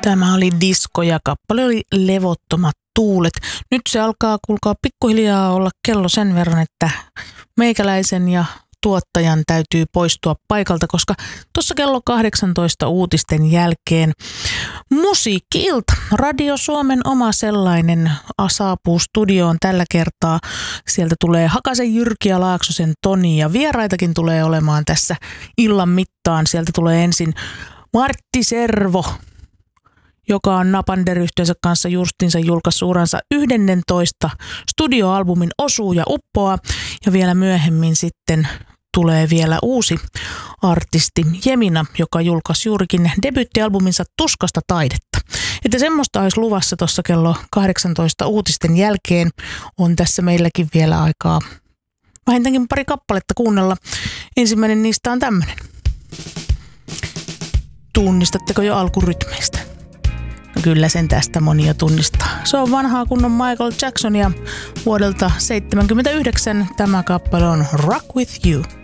Tämä oli disko ja kappale oli Levottomat tuulet. Nyt se alkaa kuulkaa pikkuhiljaa olla kello sen verran, että meikäläisen ja tuottajan täytyy poistua paikalta, koska tuossa kello 18 uutisten jälkeen musiikki-ilta. Radio Suomen oma sellainen saapuu studioon tällä kertaa. Sieltä tulee Hakasen Jyrki ja Laaksosen Toni ja vieraitakin tulee olemaan tässä illan mittaan. Sieltä tulee ensin Martti Servo, joka on Napander-yhteisön kanssa justinsa julkaissut uransa 11 studioalbumin Osuu ja uppoa. Ja vielä myöhemmin sitten tulee vielä uusi artisti Jemina, joka julkaisi juurikin debyyttialbuminsa Tuskasta taidetta. Että semmoista olisi luvassa tuossa kello 18 uutisten jälkeen. On tässä meilläkin vielä aikaa vähintäänkin pari kappaletta kuunnella. Ensimmäinen niistä on tämmöinen. Tunnistatteko jo alkurytmeistä? No kyllä sen tästä moni jo tunnistaa. Se on vanhaa kunnon Michael Jacksonia vuodelta 1979. Tämä kappale on Rock With You.